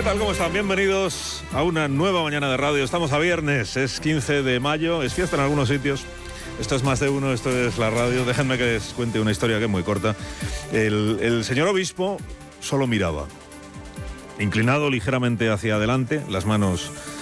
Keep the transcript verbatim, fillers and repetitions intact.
tal? ¿Cómo están? Bienvenidos a una nueva mañana de radio. Estamos a viernes, es quince de mayo, es fiesta en algunos sitios. Esto es más de uno, esto es la radio. Déjenme que les cuente una historia que es muy corta. El, el señor obispo solo miraba, inclinado ligeramente hacia adelante, las manos